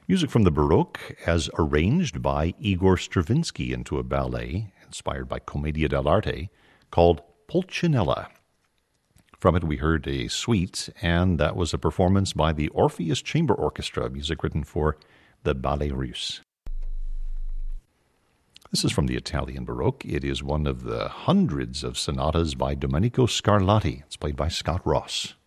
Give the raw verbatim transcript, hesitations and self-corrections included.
Music from the Baroque as arranged by Igor Stravinsky into a ballet inspired by Commedia dell'arte called Pulcinella. From it we heard a suite, and that was a performance by the Orpheus Chamber Orchestra, music written for the Ballet Russe. This is from the Italian Baroque. It is one of the hundreds of sonatas by Domenico Scarlatti. It's played by Scott Ross.